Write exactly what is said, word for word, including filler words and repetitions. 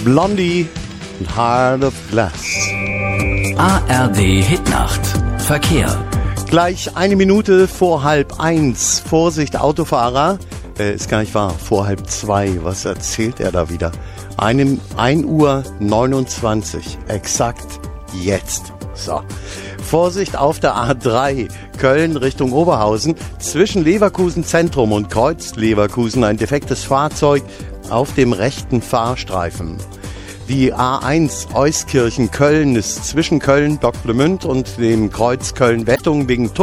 Blondie und Heart of Glass. A R D Hitnacht. Verkehr. Gleich eine Minute vor halb eins. Vorsicht, Autofahrer. Äh, ist gar nicht wahr. Vor halb zwei. Was erzählt er da wieder? Einem, ein Uhr neunundzwanzig. Exakt jetzt. So. Vorsicht auf der A drei. Köln Richtung Oberhausen. Zwischen Leverkusen Zentrum und Kreuz Leverkusen ein defektes Fahrzeug auf dem rechten Fahrstreifen. Die A eins Euskirchen Köln ist zwischen Köln Docklemünd und dem Kreuz Köln-Wettung wegen